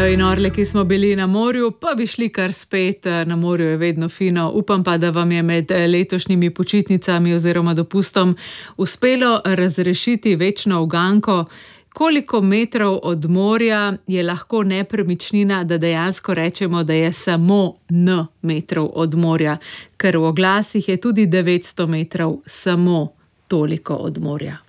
In orle, ki smo bili na morju, pa bi šli kar spet. Na morju je vedno fino. Upam pa, da vam je med letošnjimi počitnicami oziroma dopustom uspelo razrešiti večno uganko, koliko metrov od morja je lahko nepremičnina, da dejansko rečemo, da je samo N metrov od morja, ker v oglasih je tudi 900 metrov samo toliko od morja.